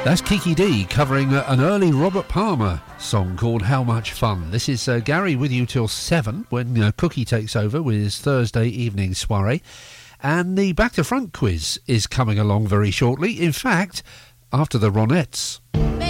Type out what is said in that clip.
That's Kiki D covering an early Robert Palmer song called How Much Fun. This is Gary with you till 7 when Cookie takes over with his Thursday evening soiree. And the Back to Front quiz is coming along very shortly. In fact, after the Ronettes.